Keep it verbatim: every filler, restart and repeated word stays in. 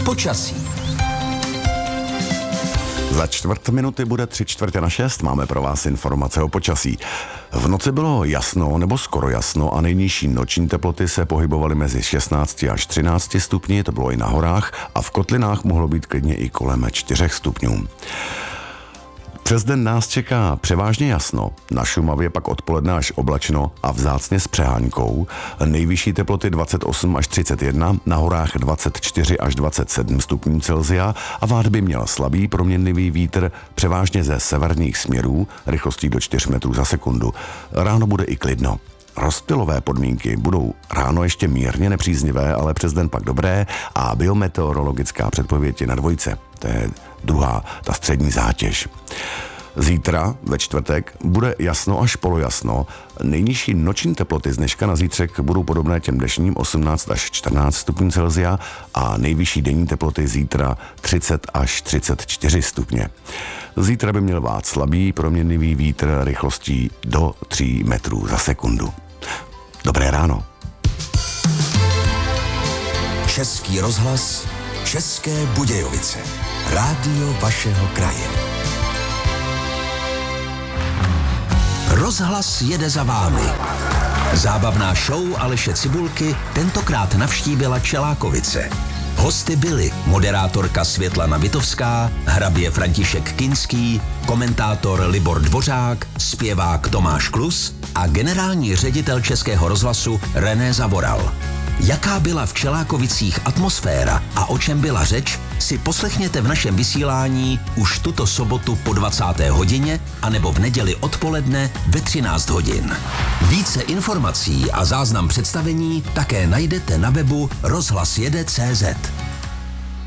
Počasí. Za čtvrt minuty bude tři čtvrtě na šest. Máme pro vás informace o počasí. V noci bylo jasno nebo skoro jasno a nejnižší noční teploty se pohybovaly mezi šestnácti až třinácti stupni, to bylo i na horách, a v kotlinách mohlo být klidně i kolem čtyřech stupňů. Přes den nás čeká převážně jasno, na Šumavě pak odpoledne až oblačno a vzácně s přehánkou. Nejvyšší teploty dvacet osm až třicet jedna, na horách dvacet čtyři až dvacet sedm stupňů Celsia a váh by měl slabý proměnlivý vítr převážně ze severních směrů rychlostí do čtyř metrů za sekundu. Ráno bude i klidno. Rozptylové podmínky budou ráno ještě mírně nepříznivé, ale přes den pak dobré a biometeorologická předpověď je na dvojce. To je druhá, ta střední zátěž. Zítra, ve čtvrtek, bude jasno až polojasno. Nejnižší noční teploty z dneška na zítřek budou podobné těm dnešním osmnáct až čtrnáct stupňů Celsia a nejvyšší denní teploty zítra třicet až třicet čtyři stupně. Zítra by měl vát slabý proměnlivý vítr rychlostí do tří metrů za sekundu. Dobré ráno. Český rozhlas, České Budějovice. Rádio vašeho kraje. Rozhlas jede za vámi. Zábavná show Aleše Cibulky tentokrát navštívila Čelákovice. Hosty byli moderátorka Světlana Vitovská, hrabě František Kinský, komentátor Libor Dvořák, zpěvák Tomáš Klus a generální ředitel Českého rozhlasu René Zavoral. Jaká byla v Čelákovicích atmosféra a o čem byla řeč, si poslechněte v našem vysílání už tuto sobotu po dvacáté hodině anebo v neděli odpoledne ve třináct hodin. Více informací a záznam představení také najdete na webu rozhlas jede tečka cé zet.